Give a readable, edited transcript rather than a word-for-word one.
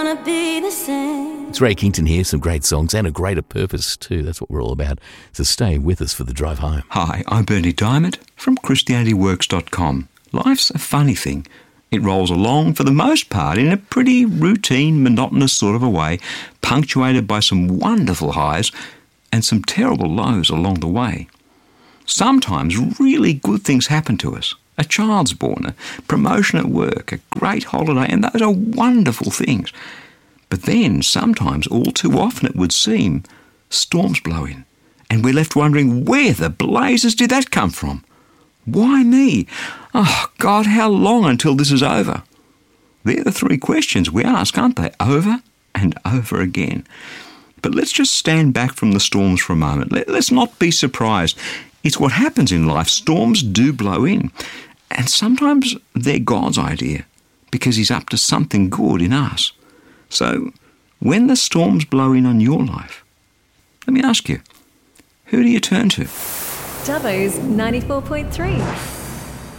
gonna be the same. It's Ray Kington here, some great songs and a greater purpose too. That's what we're all about. So stay with us for the drive home. Hi, I'm Bernie Diamond from ChristianityWorks.com. Life's a funny thing. It rolls along, for the most part, in a pretty routine, monotonous sort of a way, punctuated by some wonderful highs and some terrible lows along the way. Sometimes really good things happen to us. A child's born, a promotion at work, a great holiday, and those are wonderful things. But then, sometimes, all too often it would seem, storms blow in, and we're left wondering, where the blazes did that come from? Why me? Oh, God, how long until this is over? They're the three questions we ask, aren't they? Over and over again. But let's just stand back from the storms for a moment. Let's not be surprised. It's what happens in life. Storms do blow in. And sometimes they're God's idea, because He's up to something good in us. So, when the storms blow in on your life, let me ask you, who do you turn to? Dubbo's 94.3.